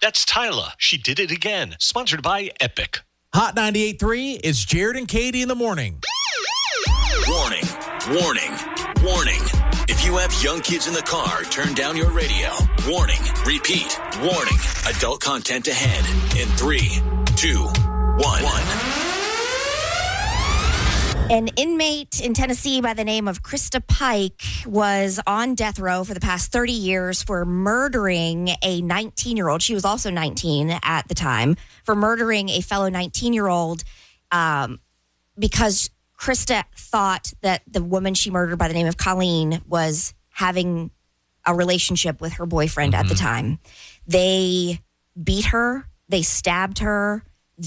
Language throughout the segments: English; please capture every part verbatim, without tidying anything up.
That's Tyla. She did it again. Sponsored by Epic. Hot ninety-eight point three, it's Jared and Katie in the morning. Warning, warning, warning. If you have young kids in the car, turn down your radio. Warning, repeat, warning. Adult content ahead in three, two, one. An inmate in Tennessee by the name of Krista Pike was on death row for the past thirty years for murdering a nineteen-year-old. She was also nineteen at the time, for murdering a fellow nineteen-year-old um, because Krista thought that the woman she murdered by the name of Colleen was having a relationship with her boyfriend mm-hmm. at the time. They beat her. They stabbed her.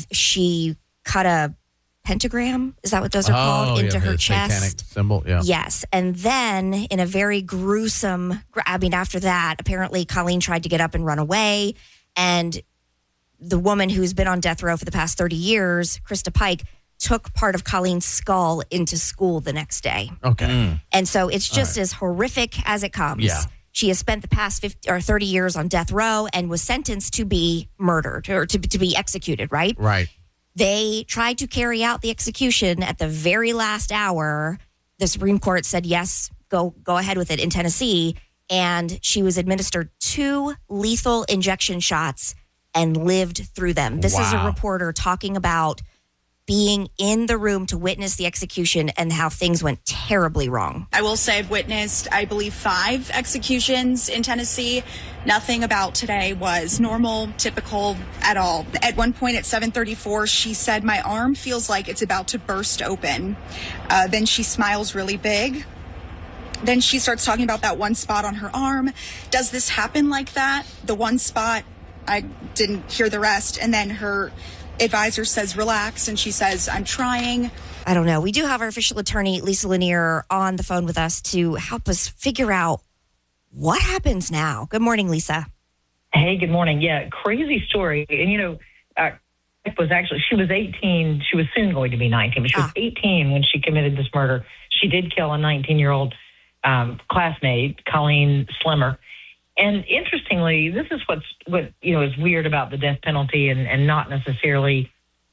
She cut a pentagram, is that what those are oh, called, into yeah, her satanic chest? Symbol, yeah. Yes. And then in a very gruesome, I mean, after that, apparently Colleen tried to get up and run away. And the woman who's been on death row for the past thirty years, Krista Pike, took part of Colleen's skull into school the next day. Okay. Mm. And so it's just right. as horrific as it comes. Yeah. She has spent the past fifty or thirty years on death row and was sentenced to be murdered or to, to be executed, right? Right. They tried to carry out the execution at the very last hour. The Supreme Court said, yes, go go ahead with it in Tennessee. And she was administered two lethal injection shots and lived through them. This wow. is a reporter talking about being in the room to witness the execution and how things went terribly wrong. I will say I've witnessed, I believe, five executions in Tennessee. Nothing about today was normal, typical at all. At one point at seven thirty-four, she said, my arm feels like it's about to burst open. Uh, then she smiles really big. Then she starts talking about that one spot on her arm. Does this happen like that? The one spot, I didn't hear the rest. And then her advisor says, relax. And she says, I'm trying. I don't know. We do have our official attorney, Lisa Lanier, on the phone with us to help us figure out what happens now. Good morning, Lisa. Hey, good morning. Yeah, crazy story. And, you know, uh, it was actually, she was eighteen. She was soon going to be nineteen, but she was ah. eighteen when she committed this murder. She did kill a nineteen-year-old um, classmate, Colleen Slimmer. And interestingly, this is what's what you know is weird about the death penalty, and, and not necessarily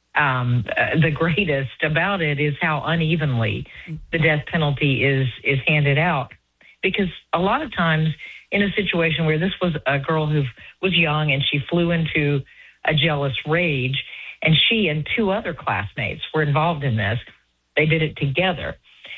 um, uh, the greatest about it is how unevenly the death penalty is is handed out. Because a lot of times in a situation where this was a girl who was young and she flew into a jealous rage, and she and two other classmates were involved in this, they did it together.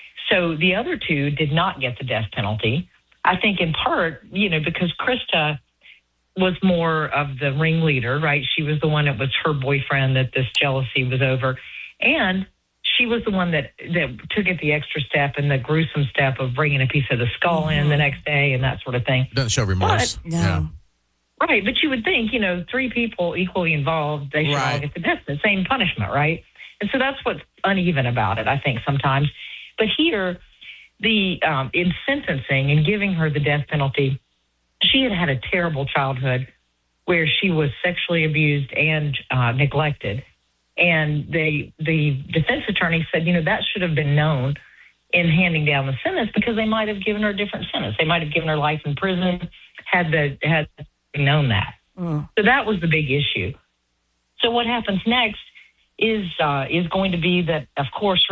So the other two did not get the death penalty. I think in part, you know, because Krista was more of the ringleader, right? She was the one that was her boyfriend that this jealousy was over. And she was the one that, that took it the extra step and the gruesome step of bringing a piece of the skull mm-hmm. in the next day and that sort of thing. Doesn't show remorse. But, no. Yeah. Right, but you would think, you know, three people equally involved, they should right. all get the death, the same punishment, right? And so that's what's uneven about it, I think, sometimes. But here, the um, in sentencing and giving her the death penalty, she had had a terrible childhood where she was sexually abused and uh, neglected. And they, the defense attorney said, you know, that should have been known in handing down the sentence, because they might have given her a different sentence. They might have given her life in prison had the had known that. Mm. So that was the big issue. So what happens next is uh, is going to be that, of course,